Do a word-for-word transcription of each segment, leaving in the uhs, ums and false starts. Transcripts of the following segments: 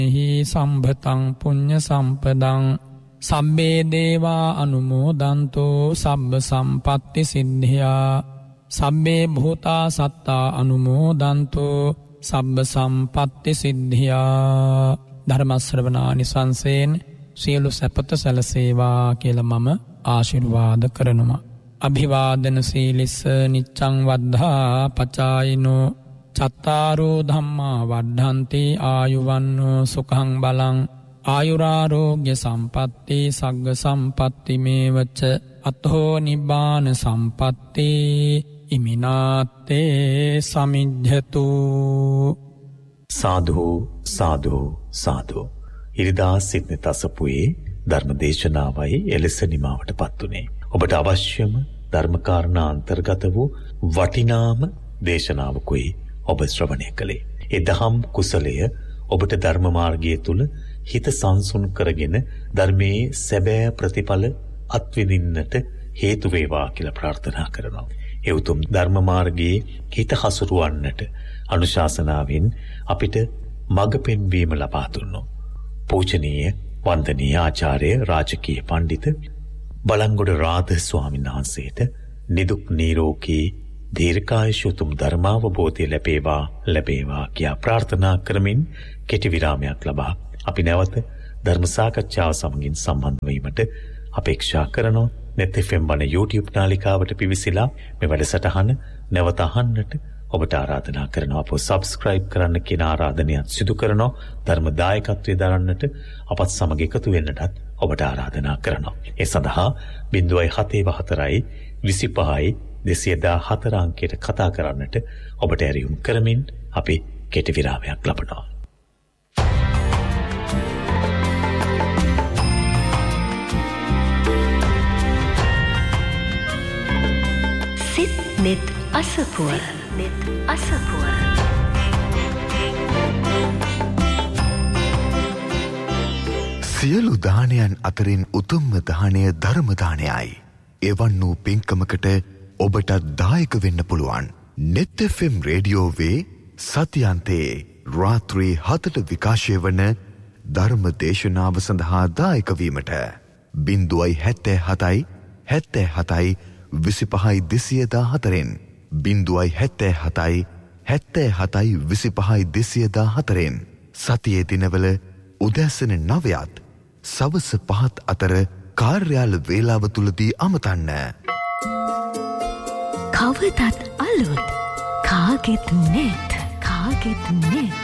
හි සම්භතං පුඤ්ඤ සම්පදං සබ්බේ දේවා අනුමෝදන්තෝ සබ්බ සම්පත්ති සිද්ධියා සබ්බේ භූතා සත්තා අනුමෝදන්තෝ සබ්බ සම්පත්ති සිද්ධියා. ධර්ම ශ්‍රවණානිසංසයෙන් සියලු සැපත සැලසේවා කියලා මම ආශිර්වාද කරනවා. අභිවාදන සීලිස්ස නිච්ඡං වද්ධා පචායිනෝ චත්තාරෝ ධම්මා වඩ්ඩන්ති ආයුවන්නෝ සුඛං බලං ආයුරාරෝග්‍ය සම්පatti සග්ග සම්පatti මේවච අතෝ නිබ්බාන සම්පatti ඉමිනාත්තේ සමිජ්ජතු. සාදු සාදු සාදු. ඉරිදා සිද්න තසපුවේ ධර්මදේශනාවයි එලෙස නිමාවට පත්ුනේ. ඔබට අවශ්‍යම ධර්මකාරණා අන්තර්ගත වූ වටිනාම දේශනාවකුයි ඔබ ශ්‍රවණය කළේ. ඒ දහම් කුසලය ඔබට ධර්ම මාර්ගය තුල හිත සංසුන් කරගෙන ධර්මයේ සැබෑ ප්‍රතිඵල අත්විඳින්නට හේතු වේවා කියලා ප්‍රාර්ථනා කරනවා. ඒ උතුම් ධර්ම මාර්ගයේ හිත හසුරුවන්නට අනුශාසනාවෙන් අපිට මඟ පෙන්වීම ලබා දුන්නෝ පූජනීය වන්දනීය ආචාර්ය රාජකීය පඬිත බලංගොඩ රාධ ස්වාමීන් වහන්සේට නිදුක් නිරෝගී දීර්ඝායුෂ උතුම් ධර්මාවබෝධය ලැබේවා ලැබේවා කියා ප්‍රාර්ථනා කරමින් කෙටි විරාමයක් ලබා අපි නැවත ධර්ම සාකච්ඡාව සමගින් සම්බන්ධ වීමට අපේක්ෂා කරනවා. net f m වන YouTube නාලිකාවට පිවිසිලා මේ වැඩසටහන නැවත අහන්නට ඔබට ආරාධනා කරනවා. අපව subscribe කරන්න කියන ආරාධනයත් සිදු කරනවා. ධර්ම දායකත්වයේ දරන්නට අපත් සමග එකතු වෙන්නටත් ඔබට ආරාධනා කරනවා. ඒ සඳහා ज़ीरो सात चार විසිපහයි දෙසිය දාහතර අංකයට කතා කරන්නට ඔබට ඇරියුම් කරමින් අපි කෙටි විරාමයක් ලබනවා. සිත් net අසපුව net අසපුව සියලු දානයන් අතරින් උතුම්ම දානය ධර්ම දානයයි. එවන් වූ පින්කමකට ඔබට දායක වෙන්න පුළුවන්. net f m රේඩියෝවේ සතියන්තයේ රාත්‍රී හතට විකාශය වන ධර්ම දේශනාව සඳහා දායක වීමට බිංදුවයි හැත්තෑ හතයි හැත්තෑ හතයි විසිපහයි දෙසිය දාහතරෙන් බිංදුවයි හැත්තෑ හතයි හැත්තෑ හතයි විසිපහයි දෙසිය දාහතරෙන් සතියේ දිනවල උදෑසන නවයත් සවස පහත් අතර කාර්යාල වේලාව තුලදී අමතන්න. කවදත් අලුත් කාගෙත් net කාගෙත් net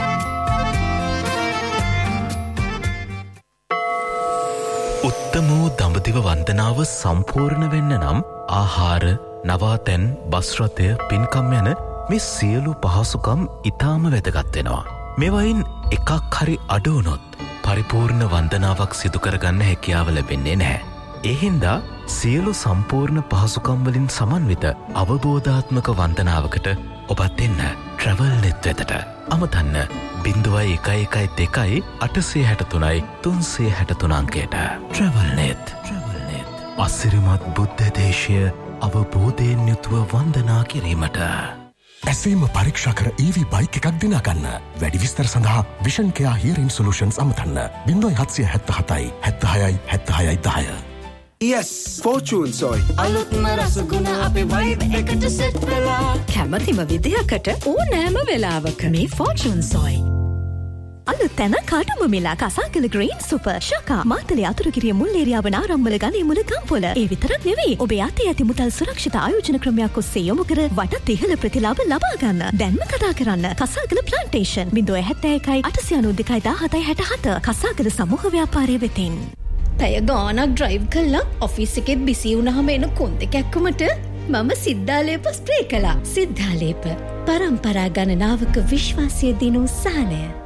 උත්තමෝ දඹදිව වන්දනාව සම්පූර්ණ වෙන්න නම් ආහාර නවාතැන් බස් රථය පින්කම් යන මේ සියලු පහසුකම් ඉතාම වැදගත් වෙනවා. මේවයින් එකක් හරි අඩු වුණොත් පරිපූර්ණ වන්දනාවක් සිදු කරගන්න හැකියාව ලැබෙන්නේ නැහැ. ඒ හින්දා සියලු සම්පූර්ණ පහසුකම් වලින් සමන්විත අවබෝධාත්මක වන්දනාවකට ඔබත් එන්න ට්‍රැවල් net වෙතට. අමතන්න බිංදුවයි එකයි එකයි දෙකයි අටසිය හැටතුනයි තුන්සිය හැටතුන අංකයට. Travel net. අසිරිමත් බුද්ධ දේශය අවබෝධයෙන් යුතුව වන්දනා කිරීමට. ඇසීම පරීක්ෂා කර E V බයික් එකක් දිනා ගන්න. වැඩි විස්තර සඳහා විෂන් කෙයා හියරින් සොලියුෂන්ස් අමතන්න. බිංදුවයි හත්සිය හැත්තෑ හතයි හැත්තෑ හයයි හැත්තෑ හයයි දහය. Yes, Fortune Soy. අලුත්ම රසගුණ අපේ vibe එකට set වෙලා. කැමතිම විදිහකට ඕනෑම වෙලාවක මේ Fortune Soy. අලුත් තැන කාටම මෙලා කසාකල ග්‍රීන් සුපර් ශකා මාතලේ අතුරුගිරිය මුල් ඒරියාව නාරම්මල ගණේ මුල ගම්පොළ. ඒ විතරක් නෙවෙයි ඔබේ අතේ ඇති මුදල් සුරක්ෂිත ආයෝජන ක්‍රමයක් ඔස්සේ යොමු කර වටත් ඉහළ ප්‍රතිලාභ ලබා ගන්න. දැන්ම කතා කරන්න කසාකල ප්ලාන්ටේෂන් ज़ीरो सात एक आठ नौ दो सात सात सात කසාකල සමූහ ව්‍යාපාරය වෙතින්. පැය ගානක් ඩ්‍රයිව් කළා ඔෆිස් එකෙත් බිසි වුණාම එන කොන්දේ කැක්කමට මම සිද්ධාලේප ස්ප්‍රේ කළා. සිද්ධාලේප පරම්පරා ගණනාවක විශ්වාසය දිනු සහනය.